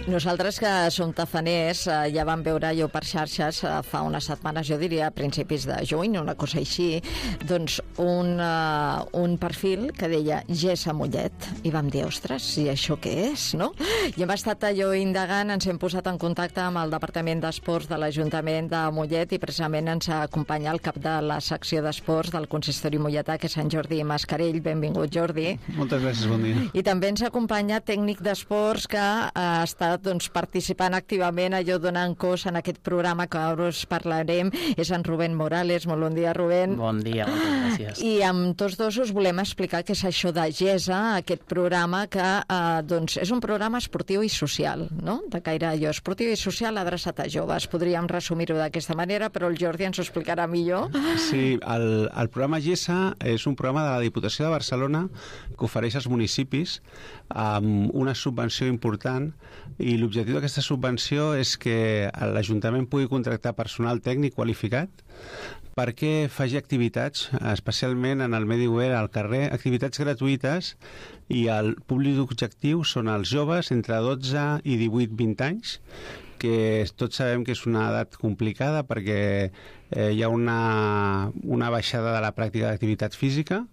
Nosaltres que som tafaners ja vam veure jo per xarxes fa unes setmanes, jo diria a principis de juny, una cosa així, doncs un perfil que deia Gessa Mollet, i vam dir, ostres, i això què és, no? I hem estat allò indagant, ens hem posat en contacte amb el Departament d'Esports de l'Ajuntament de Mollet i precisament ens acompanya el cap de la secció d'esports del consistori molletà, que és en Jordi Mascarell. Benvingut, Jordi. Moltes gràcies, bon dia. I també ens acompanya tècnic d'esports que ha estat participant activament, allò donant cos en aquest programa que ara us parlarem, és en Rubén Morales. Molt bon dia, Rubén. Bon dia, moltes gràcies. I amb tots dos us volem explicar què és això de Gessa, aquest programa que és un programa esportiu i social, no? De caire esportiu i social adreçat a joves. Podríem resumir-ho d'aquesta manera, però el Jordi ens ho explicarà millor. Sí, el programa Gessa és un programa de la Diputació de Barcelona que ofereix als municipis amb una subvenció important, i l'objectiu d'aquesta subvenció és que l'Ajuntament pugui contractar personal tècnic qualificat perquè faci activitats, especialment en el medi obert, al carrer, activitats gratuïtes, i el públic objectiu són els joves entre 12 i 18-20 anys, que tots sabem que és una edat complicada perquè hi ha una baixada de la pràctica d'activitat física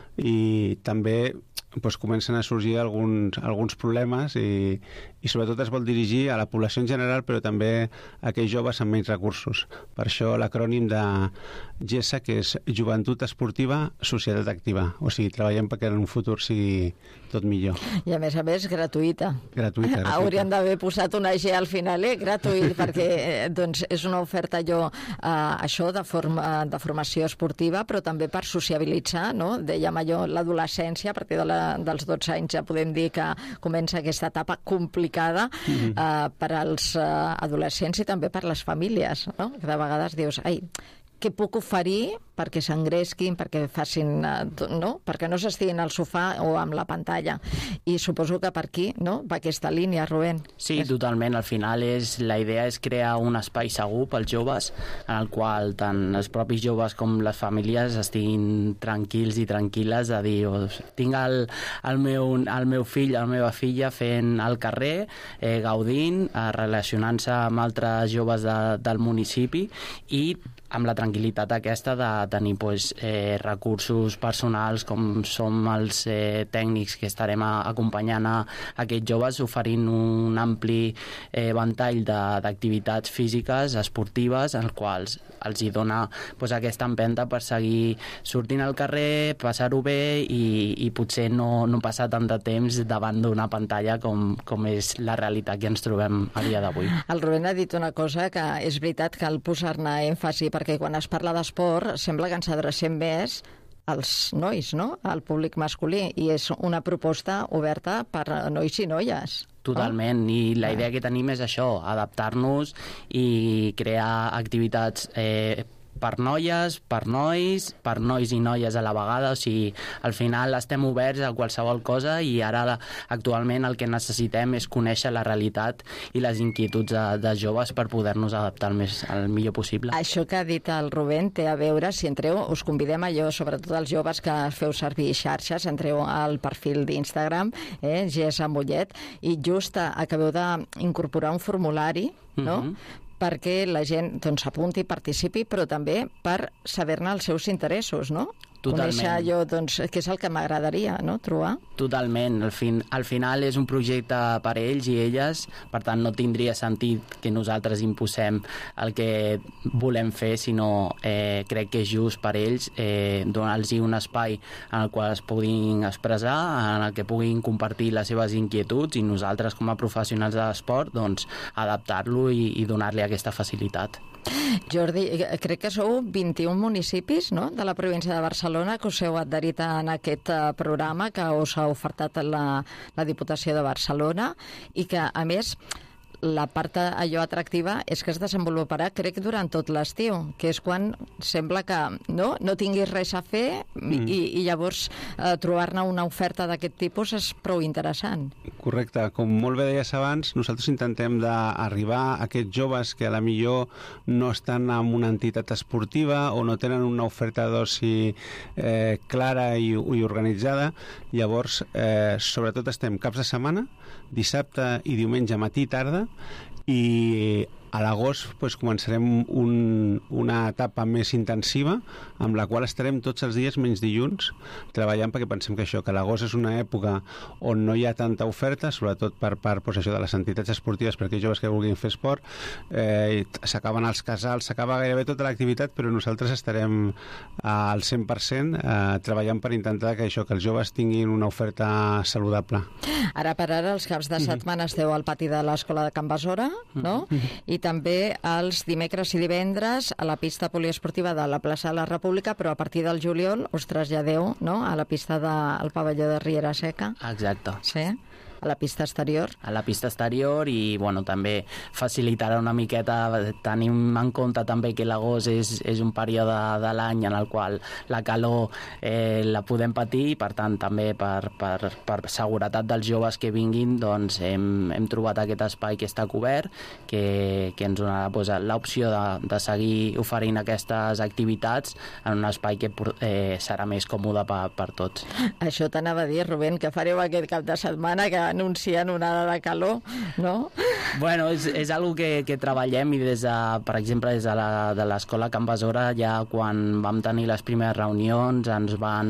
i també comencen a sorgir alguns problemes i sobretot es vol dirigir a la població en general, però també a aquells joves amb menys recursos. Per això l'acrònim de GESA, que és Joventut Esportiva, Societat Activa. O sigui, treballem perquè en un futur sigui tot millor. I a més, gratuïta. Haurien d'haver posat una G al final, gratuït, perquè és una oferta això de formació esportiva, però també per sociabilitzar, no? Dèiem allò, l'adolescència, a partir dels 12 anys ja podem dir que comença aquesta etapa complicada per als adolescents i també per les famílies, no? Que de vegades dius, què puc oferir perquè s'engresquin, perquè facin, no? Perquè no s'estiguin al sofà o amb la pantalla. I suposo que per aquí, no? Va aquesta línia, Rubén. Sí, totalment. Al final la idea és crear un espai segur pels joves en el qual tant els propis joves com les famílies estiguin tranquils i tranquil·les a dir, tinc el meu fill, la meva filla fent al carrer, gaudint, relacionant-se amb altres joves del municipi i amb la tranquil·litat aquesta de tenir recursos personals com som els tècnics que estarem acompanyant a aquests joves, oferint un ampli ventall d'activitats físiques, esportives, en els quals els hi dona aquesta empenta per seguir sortint al carrer, passar-ho bé i potser no passar tant de temps davant d'una pantalla com és la realitat que ens trobem a dia d'avui. El Rubén ha dit una cosa que és veritat, cal posar-ne èmfasi, perquè quan es parla d'esport sembla que ens adrecem més als nois, no? Al públic masculí, i és una proposta oberta per nois i noies. Totalment, i la idea que tenim és això, adaptar-nos i crear activitats per noies, per nois i noies a la vegada. O sigui, al final estem oberts a qualsevol cosa i ara actualment el que necessitem és conèixer la realitat i les inquietuds de joves per poder-nos adaptar el millor possible. Això que ha dit el Rubén té a veure, si entreu, us convidem sobretot els joves que feu servir xarxes, entreu al perfil d'Instagram, Gessa Mollet, i just acabeu d'incorporar un formulari, no? Perquè la gent s'apunti i participi, però també per saber-ne els seus interessos, no? Totalment. Conèixer allò, que és el que m'agradaria, no?, trobar. Totalment. Al final és un projecte per ells i elles, per tant no tindria sentit que nosaltres imposem el que volem fer, sinó crec que és just per ells donar-los un espai en el qual es puguin expressar, en el que puguin compartir les seves inquietuds i nosaltres com a professionals de l'esport adaptar-lo i donar-li aquesta facilitat. Jordi, crec que sou 21 municipis, no?, de la província de Barcelona que us heu adherit en aquest programa que us ha ofertat la Diputació de Barcelona i que, a més, la part allò atractiva és que es desenvoluparà, crec, durant tot l'estiu, que és quan sembla que no tinguis res a fer i llavors trobar-ne una oferta d'aquest tipus és prou interessant. Correcte. Com molt bé deies abans, nosaltres intentem d'arribar a aquests joves que a la millor no estan en una entitat esportiva o no tenen una oferta d'oci clara i organitzada. Llavors, sobretot estem caps de setmana dissabte i diumenge matí i tarda, i a l'agost començarem una etapa més intensiva amb la qual estarem tots els dies menys dilluns treballant, perquè pensem que l'agost és una època on no hi ha tanta oferta, sobretot per part de les entitats esportives, perquè joves que vulguin fer esport, s'acaben els casals, s'acaba gairebé tota l'activitat, però nosaltres estarem al 100% treballant per intentar que els joves tinguin una oferta saludable. Ara per ara, els caps de setmana esteu al pati de l'Escola de Can Besora, no? I també els dimecres i divendres a la pista poliesportiva de la plaça de la República, però a partir del juliol us traslladeu, no?, a la pista del pavelló de Riera Seca. Exacte. Sí? A la pista exterior. A la pista exterior i també facilitarà una miqueta. Tenim en compte també que l'agost és un període de l'any en el qual la calor la podem patir i per tant també per seguretat dels joves que vinguin doncs hem trobat aquest espai que està cobert, que ens donarà l'opció de seguir oferint aquestes activitats en un espai que serà més còmode per tots. Això t'anava a dir, Rubén, que fareu aquest cap de setmana que anuncien onada de calor, no? Bueno, és algo que treballem i per exemple, des de l'Escola Can Besora, ja quan vam tenir les primeres reunions ens van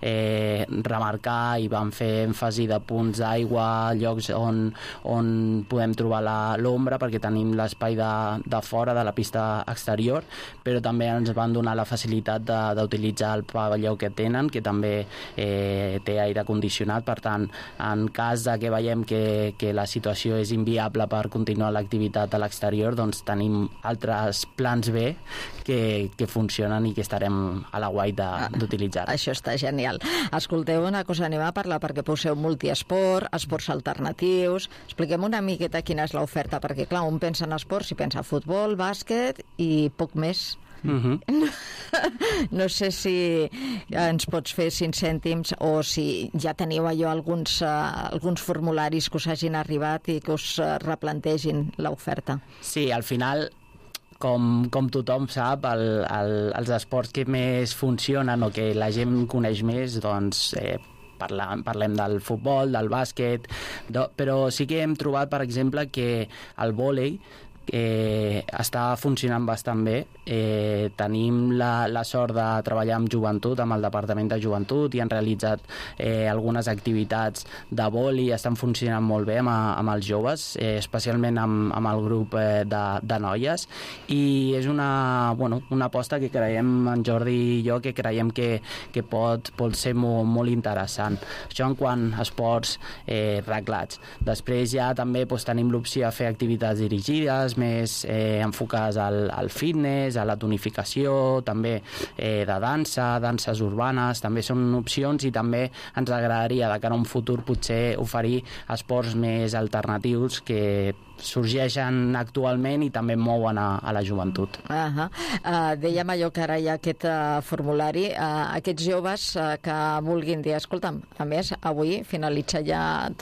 remarcar i van fer èmfasi de punts d'aigua, llocs on podem trobar l'ombra, perquè tenim l'espai de fora de la pista exterior, però també ens van donar la facilitat d'utilitzar el pavelló que tenen, que també té aire condicionat. Per tant, en cas que veiem que la situació és inviable per continuar l'activitat a l'exterior, doncs tenim altres plans B que funcionen i que estarem a la guai d'utilitzar. Això està genial. Escolteu, una cosa, anem a parlar perquè poseu multiesport, esports alternatius. Expliquem una miqueta quina és l'oferta, perquè clar, un pensa en esports i pensa futbol, bàsquet i poc més. No sé si ens pots fer 5 cèntims o si ja teniu allò alguns formularis que us hagin arribat i que us replantegin l'oferta. Sí, al final, com tothom sap, els esports que més funcionen o que la gent coneix més, doncs parlem del futbol, del bàsquet, però sí que hem trobat, per exemple, que el vòlei està funcionant bastant bé. Tenim la sort de treballar amb joventut, amb el Departament de Joventut, i han realitzat algunes activitats de vòlei, estan funcionant molt bé amb els joves, especialment amb el grup de noies, i és una aposta que creiem, en Jordi i jo, que creiem que pot ser molt interessant. Això en quant a esports reglats. Després ja també tenim l'opció de fer activitats dirigides, més enfocades al fitness, a la tonificació, també de danses urbanes, també són opcions, i també ens agradaria de cara a un futur potser oferir esports més alternatius que sorgeixen actualment i també mouen a la joventut. Dèiem allò que ara hi ha aquest formulari. Aquests joves que vulguin dir, escolta'm, a més, avui finalitza ja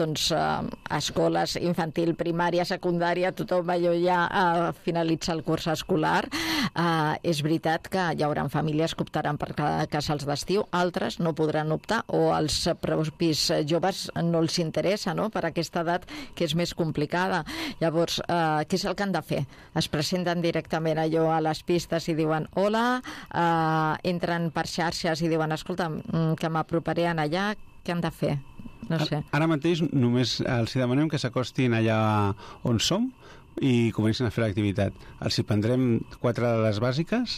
escoles infantil, primària, secundària, tothom allò ja finalitza el curs escolar. És veritat que hi haurà famílies que optaran per casals d'estiu, altres no podran optar, o als propis joves no els interessa, no?, per aquesta edat que és més complicada. Llavors, què és el que han de fer? Es presenten directament allò a les pistes i diuen hola, entren per xarxes i diuen escolta'm, que m'aproparé allà, què han de fer? No sé. Ara mateix només els demanem que s'acostin allà on som i comencin a fer l'activitat. Els hi prendrem 4 de les bàsiques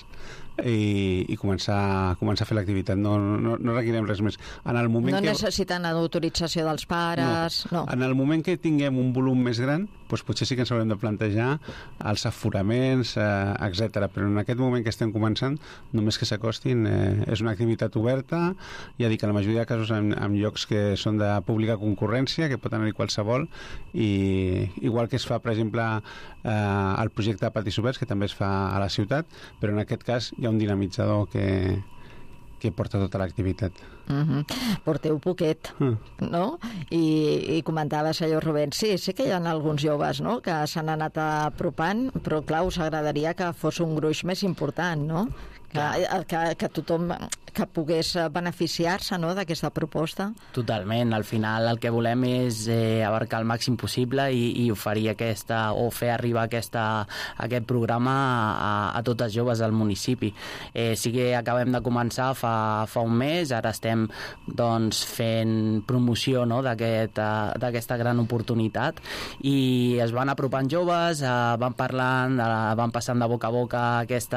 i començar a fer l'activitat. No requirem res més. Necessiten autorització dels pares? No. En el moment que tinguem un volum més gran, doncs potser sí que ens haurem de plantejar els aforaments, etc. Però en aquest moment que estem començant, només que s'acostin, és una activitat oberta, ja dic, en la majoria de casos en llocs que són de pública concurrència, que pot anar-hi qualsevol, i igual que es fa, per exemple, el projecte de patis oberts, que també es fa a la ciutat, però en aquest cas hi ha un dinamitzador que porta tota l'activitat. Porteu poquet, no? I comentaves allò, Rubén, sí que hi ha alguns joves, no?, que s'han anat apropant, però clar, us agradaria que fos un gruix més important, no? Que tothom, que pogués beneficiar-se, no?, d'aquesta proposta? Totalment. Al final el que volem és abarcar el màxim possible i oferir o fer arribar aquest programa a tots els joves del municipi. Sí que acabem de començar fa un mes, ara estem doncs, fent promoció, no?, d'aquesta gran oportunitat, i es van apropant joves, van parlant, van passant de boca a boca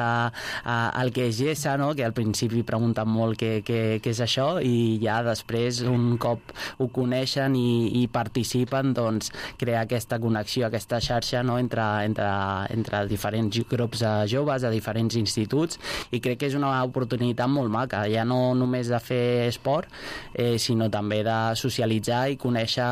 el que és GESA, no?, que al principi pregunten molt què és això, i ja després, un cop ho coneixen i participen, doncs crear aquesta connexió, aquesta xarxa, no?, entre diferents grups de joves de diferents instituts, i crec que és una oportunitat molt maca, ja no només de fer esport, sinó també de socialitzar i conèixer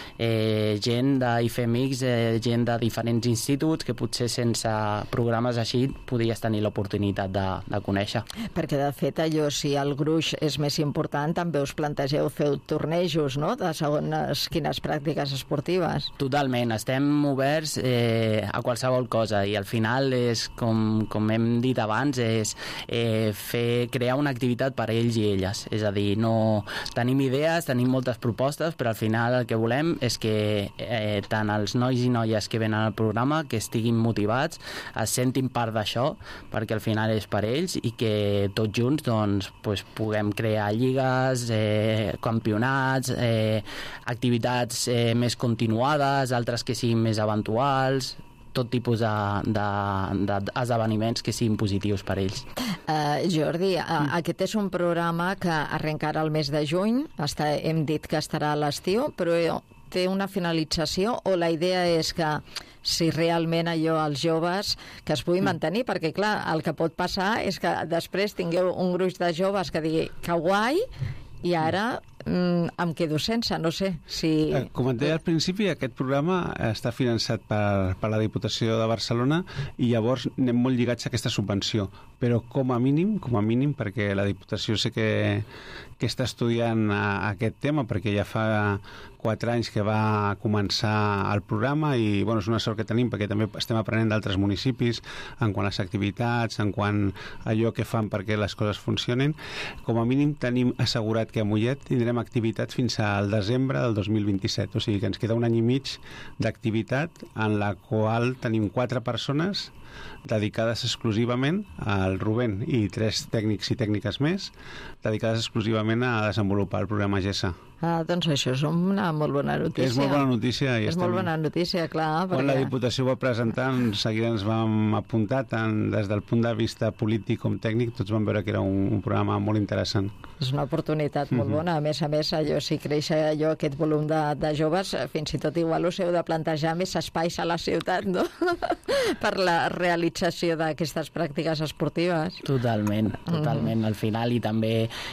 gent i fer amics, gent de diferents instituts que potser sense programes així podries tenir l'oportunitat de conèixer. Perquè de fet allò, si el gruix és més important, també us plantegeu fer tornejos, no?, de segons quines pràctiques esportives. Totalment, estem oberts a qualsevol cosa, i al final és, com hem dit abans, és crear una activitat per a ells i elles. És a dir, no tenim idees, tenim moltes propostes, però al final el que volem és que tant els nois i noies que venen al programa, que estiguin motivats, es sentin part d'això, perquè al final és per ells, i que tots junts doncs, puguem crear lligues, campionats, activitats més continuades, altres que siguin més eventuals, tot tipus d'esdeveniments que siguin positius per ells. Jordi, aquest és un programa que arrencarà el mes de juny, hem dit que estarà a l'estiu, però té una finalització, o la idea és que si realment els joves que es pugui mantenir, perquè clar, el que pot passar és que després tingueu un gruix de joves que digui que guai, i ara em quedo sense, no sé si... Com et deia al principi, aquest programa està finançat per la Diputació de Barcelona, i llavors anem molt lligats a aquesta subvenció, però com a mínim, perquè la Diputació sé que està estudiant aquest tema, perquè ja fa 4 anys que va començar el programa, i bueno, és una sort que tenim, perquè també estem aprenent d'altres municipis en quant a les activitats, en quant a allò que fan perquè les coses funcionin. Com a mínim tenim assegurat que a Mollet tindrem activitat fins al desembre del 2027, o sigui que ens queda un any i mig d'activitat, en la qual tenim 4 persones dedicades exclusivament al Rubén, i 3 tècnics i tècniques més dedicades exclusivament a desenvolupar el programa GESA. Doncs això és una molt bona notícia. És molt bona notícia. Molt bona notícia, clar. Quan la Diputació va presentar, seguida ens vam apuntar, tant des del punt de vista polític com tècnic, tots vam veure que era un programa molt interessant. És una oportunitat molt bona. A més, allò, si creix aquest volum de joves, fins i tot igual us heu de plantejar més espais a la ciutat, no?, per la realització d'aquestes pràctiques esportives. Totalment. Al final, i també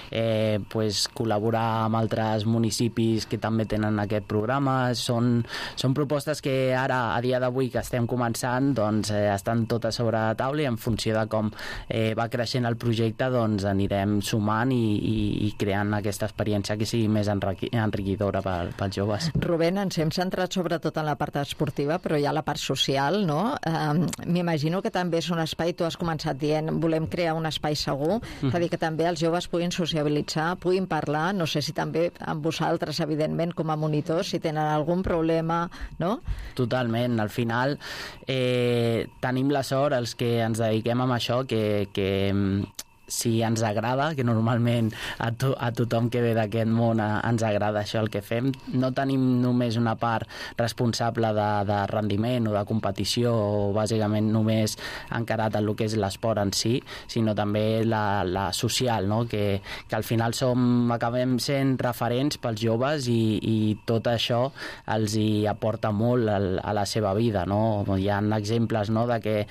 col·laborar amb altres municipis que també tenen aquest programa. Són propostes que ara, a dia d'avui, que estem començant, doncs estan totes sobre la taula, i en funció de com va creixent el projecte, doncs anirem sumant i creant aquesta experiència que sigui més enriquidora pels joves. Rubén, ens hem centrat sobretot en la part esportiva, però hi ha la part social, no? M'imagino que també és un espai, tu has començat dient, volem crear un espai segur, és a dir, que també els joves puguin sociabilitzar, puguin parlar, no sé si també amb vosaltres, evidentment, com a monitors, si tenen algun problema, no? Totalment. Al final tenim la sort, els que ens dediquem a això, que si ens agrada, que normalment a tothom que ve d'aquest món ens agrada això el que fem, no tenim només una part responsable de rendiment o de competició, o bàsicament només encarat en el que és l'esport en si, sinó també la social, no? Que al final acabem sent referents pels joves, i tot això els hi aporta molt a la seva vida, no? Hi ha exemples, no?, de que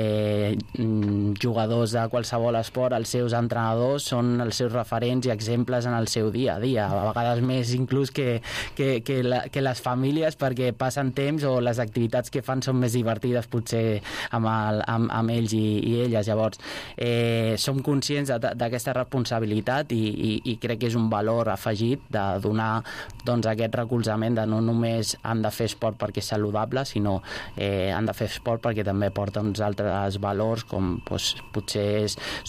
jugadors de qualsevol esport, els seus entrenadors són els seus referents i exemples en el seu dia a dia, a vegades més inclús que les famílies, perquè passen temps o les activitats que fan són més divertides potser amb ells i elles. Llavors, som conscients d'aquesta responsabilitat, i crec que és un valor afegit de donar aquest recolzament, de no només han de fer esport perquè és saludable, sinó han de fer esport perquè també porta uns altres valors, com potser és socialitzar,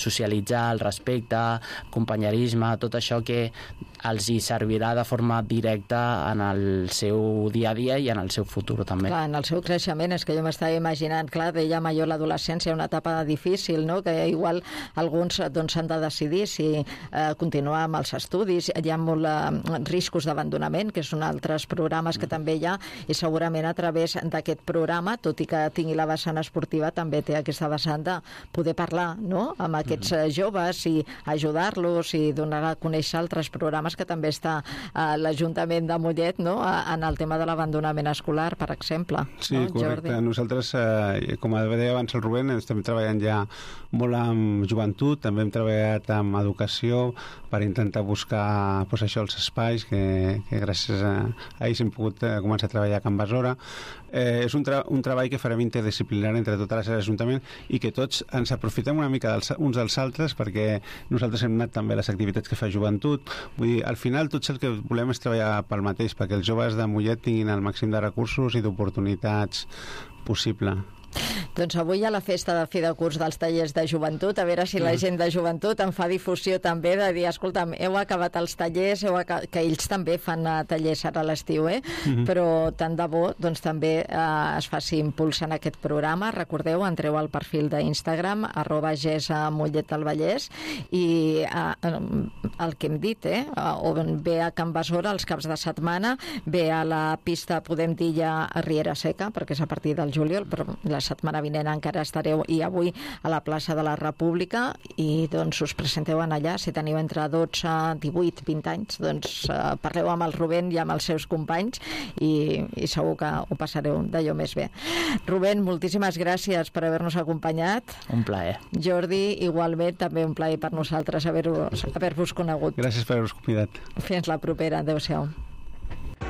socialitzar, el respecte, companyerisme, tot això que els hi servirà de forma directa en el seu dia a dia i en el seu futur també. Clar, en el seu creixement, és que jo m'estava imaginant, clar, deia Major, l'adolescència, una etapa difícil, no?, que igual alguns doncs s'han de decidir si continuar amb els estudis, hi ha molts riscos d'abandonament, que són altres programes que també hi ha, i segurament a través d'aquest programa, tot i que tingui la vessant esportiva, també té aquesta vessant de poder parlar, no?, amb aquests joves i ajudar-los i donar a conèixer altres programes que també està l'Ajuntament de Mollet, no?, en el tema de l'abandonament escolar, per exemple. Sí, no, correcte. Jordi? Nosaltres, com deia abans el Rubén, estem treballant ja molt amb joventut, també hem treballat amb educació per intentar buscar doncs, això, els espais que gràcies a ells hem pogut començar a treballar a Can Besora. És un treball que farem interdisciplinari entre totes les d'Ajuntament i que tots ens aprofitem una mica uns dels altres, perquè nosaltres hem anat també a les activitats que fa joventut. Vull dir, al final tots el que volem és treballar pel mateix, perquè els joves de Mollet tinguin el màxim de recursos i d'oportunitats possible. Doncs avui hi ha la festa de fi de curs dels tallers de joventut, a veure si la gent de joventut en fa difusió també, de dir, escolta'm, heu acabat els tallers, que ells també fan tallers ara a l'estiu, però tant de bo doncs, també es faci impuls en aquest programa. Recordeu, entreu al perfil d'Instagram, @GESA-Mollet del Vallès, i el que hem dit, o ve a Can Besora els caps de setmana, ve a la pista, podem dir ja a Riera Seca, perquè és a partir del juliol, però la setmana vinent encara estareu, i avui a la plaça de la República, i doncs us presenteu en allà. Si teniu entre 12, 18, 20 anys, doncs parleu amb el Rubén i amb els seus companys i segur que ho passareu d'allò més bé. Rubén, moltíssimes gràcies per haver-nos acompanyat. Un plaer. Jordi, igualment, també un plaer per nosaltres haver-vos conegut. Gràcies per haver-vos convidat. Fins la propera. Adéu-siau.